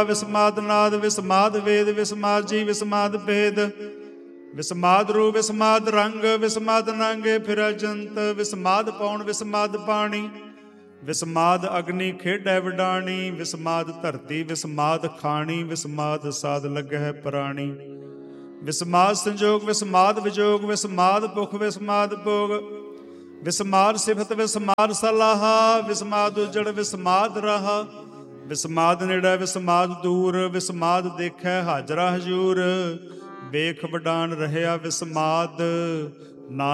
ਵਿਸਮਾਦ ਨਾਦ ਵਿਸਮਾਦ ਵੇਦ ਵਿਸਮਾਦ ਜੀ ਵਿਸਮਾਦ ਭੇਦ ਵਿਸਮਾਦ ਰੂ ਵਿਸਮਾਦ ਰੰਗ ਵਿਸਮਾਦ ਨੰਗੇ ਫਿਰੈ ਜੰਤ ਵਿਸਮਾਦ ਪੌਣ ਵਿਸਮਾਦ ਪਾਣੀ ਵਿਸਮਾਦ ਅਗਨੀ ਖੇਡੈ ਵਡਾਣੀ ਵਿਸਮਾਦ ਧਰਤੀ ਵਿਸਮਾਦ ਖਾਣੀ ਵਿਸਮਾਦ ਸਾਧ ਲੱਗੈ ਪ੍ਰਾਣੀ ਵਿਸਮਾਦ ਸੰਜੋਗ ਵਿਸਮਾਦ ਵਿਜੋਗ ਵਿਸਮਾਦ ਭੁਖ ਵਿਸਮਾਦ ਭੋਗ ਵਿਸਮਾਦ ਸਿਫਤ ਵਿਸਮਾਦ ਸਲਾਹਾ ਵਿਸਮਾਦ ਉਜੜ ਵਿਸਮਾਦ ਰਹਾ ਵਿਸਮਾਦ ਨੇੜੇ ਵਿਸਮਾਦ ਦੂਰ ਵਿਸਮਾਦ ਦੇਖੈ ਹਾਜ਼ਰਾ ਹਜੂਰ ਵੇਖ ਵਡਾਣ ਰਹਿਆ ਵਿਸਮਾਦ।